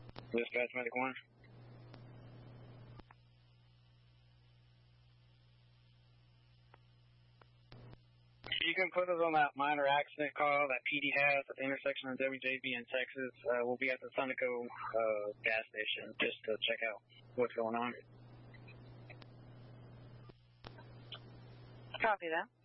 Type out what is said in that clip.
Dispatch Medic 1. You can put us on that minor accident call that PD has at the intersection of WJB and Texas. We'll be at the Sunoco gas station just to check out what's going on. Copy that.